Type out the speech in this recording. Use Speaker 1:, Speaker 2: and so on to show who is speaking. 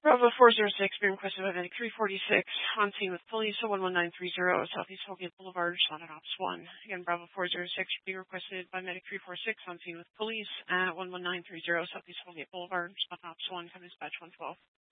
Speaker 1: Bravo 406 being requested by Medic 346 on scene with police at 11930 Southeast Holgate Boulevard, Respondent Ops 1. Again, Bravo 406 being requested by Medic 346 on scene with police at 11930 Southeast Holgate Boulevard, Respondent Ops 1, come dispatch 112.